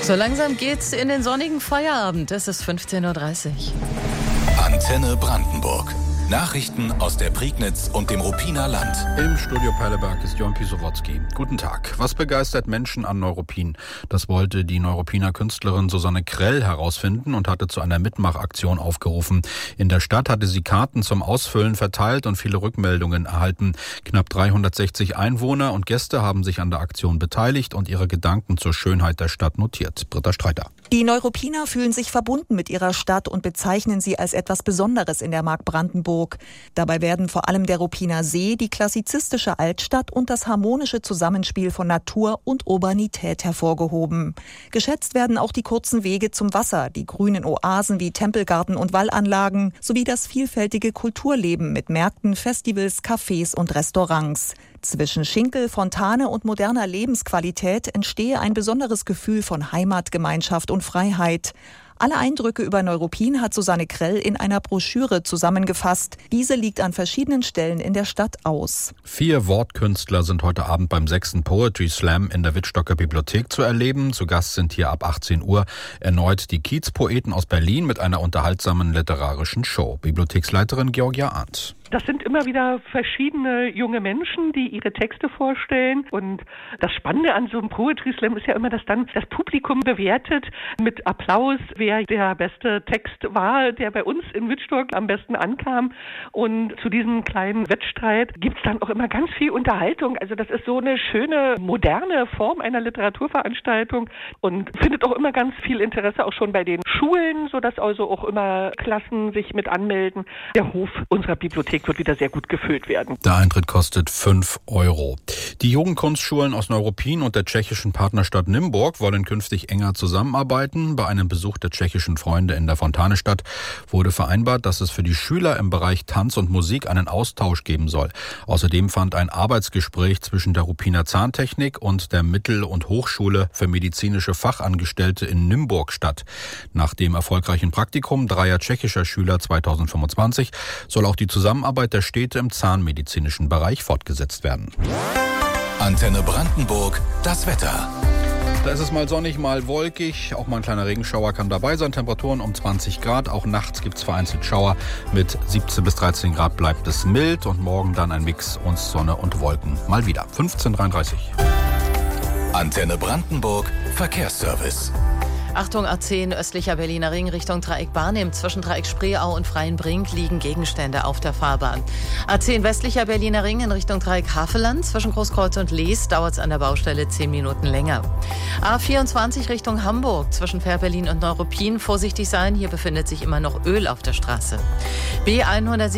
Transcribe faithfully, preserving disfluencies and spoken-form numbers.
So langsam geht's in den sonnigen Feierabend. Es ist fünfzehn Uhr dreißig. Antenne Brandenburg. Nachrichten aus der Prignitz und dem Ruppiner Land. Im Studio Perleberg ist Jörn Pisowotzki. Guten Tag. Was begeistert Menschen an Neuruppin? Das wollte die Neuruppiner Künstlerin Susanne Krell herausfinden und hatte zu einer Mitmachaktion aufgerufen. In der Stadt hatte sie Karten zum Ausfüllen verteilt und viele Rückmeldungen erhalten. Knapp dreihundertsechzig Einwohner und Gäste haben sich an der Aktion beteiligt und ihre Gedanken zur Schönheit der Stadt notiert. Britta Streiter. Die Neuruppiner fühlen sich verbunden mit ihrer Stadt und bezeichnen sie als etwas Besonderes in der Mark Brandenburg. Dabei werden vor allem der Ruppiner See, die klassizistische Altstadt und das harmonische Zusammenspiel von Natur und Urbanität hervorgehoben. Geschätzt werden auch die kurzen Wege zum Wasser, die grünen Oasen wie Tempelgarten und Wallanlagen sowie das vielfältige Kulturleben mit Märkten, Festivals, Cafés und Restaurants. Zwischen Schinkel, Fontane und moderner Lebensqualität entstehe ein besonderes Gefühl von Heimat, Gemeinschaft und Freiheit. Alle Eindrücke über Neuruppin hat Susanne Krell in einer Broschüre zusammengefasst. Diese liegt an verschiedenen Stellen in der Stadt aus. Vier Wortkünstler sind heute Abend beim sechsten Poetry Slam in der Wittstocker Bibliothek zu erleben. Zu Gast sind hier ab achtzehn Uhr erneut die Kiezpoeten aus Berlin mit einer unterhaltsamen literarischen Show. Bibliotheksleiterin Georgia Arndt. Das sind immer wieder verschiedene junge Menschen, die ihre Texte vorstellen. Und das Spannende an so einem Poetry Slam ist ja immer, dass dann das Publikum bewertet mit Applaus, wer der beste Text war, der bei uns in Wittstock am besten ankam. Und zu diesem kleinen Wettstreit gibt es dann auch immer ganz viel Unterhaltung. Also das ist so eine schöne, moderne Form einer Literaturveranstaltung und findet auch immer ganz viel Interesse auch schon bei den Schulen, sodass also auch immer Klassen sich mit anmelden. Der Hof unserer Bibliothek wird wieder sehr gut gefüllt werden. Der Eintritt kostet fünf Euro. Die Jugendkunstschulen aus Neuruppin und der tschechischen Partnerstadt Nymburk wollen künftig enger zusammenarbeiten. Bei einem Besuch der tschechischen Freunde in der Fontanestadt wurde vereinbart, dass es für die Schüler im Bereich Tanz und Musik einen Austausch geben soll. Außerdem fand ein Arbeitsgespräch zwischen der Ruppiner Zahntechnik und der Mittel- und Hochschule für medizinische Fachangestellte in Nymburk statt. Nach dem erfolgreichen Praktikum dreier tschechischer Schüler zweitausendfünfundzwanzig soll auch die Zusammenarbeit der Städte im zahnmedizinischen Bereich fortgesetzt werden. Antenne Brandenburg, das Wetter. Da ist es mal sonnig, mal wolkig. Auch mal ein kleiner Regenschauer kann dabei sein. Temperaturen um zwanzig Grad. Auch nachts gibt es vereinzelt Schauer. Mit siebzehn bis dreizehn Grad bleibt es mild. Und morgen dann ein Mix aus Sonne und Wolken. Mal wieder. fünfzehn Uhr dreiunddreißig. Antenne Brandenburg, Verkehrsservice. Achtung, A zehn, östlicher Berliner Ring Richtung Dreieck Barnim. Zwischen Dreieck Spreeau und Freienbrink liegen Gegenstände auf der Fahrbahn. A zehn, westlicher Berliner Ring in Richtung Dreieck Havelland. Zwischen Großkreuz und Lees dauert es an der Baustelle zehn Minuten länger. A vierundzwanzig Richtung Hamburg. Zwischen Fährberlin und Neuruppin vorsichtig sein. Hier befindet sich immer noch Öl auf der Straße. B hundertsieben